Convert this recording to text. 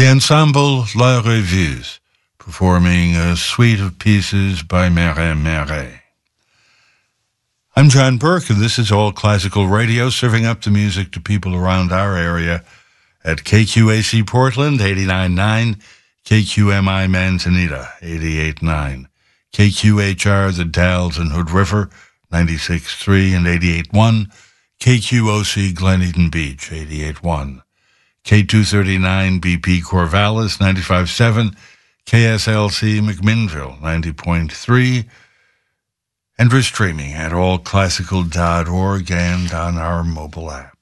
Ensemble La Revue, performing a suite of pieces by Meret Meret. I'm John Burke, and this is All Classical Radio, serving up the music to people around our area at KQAC Portland, 89.9, KQMI Manzanita, 88.9, KQHR The Dalles and Hood River, 96.3 and 88.1, KQOC Glen Eden Beach, 88.1, K239 BP Corvallis, 95.7, KSLC McMinnville, 90.3, and we're streaming at allclassical.org and on our mobile app.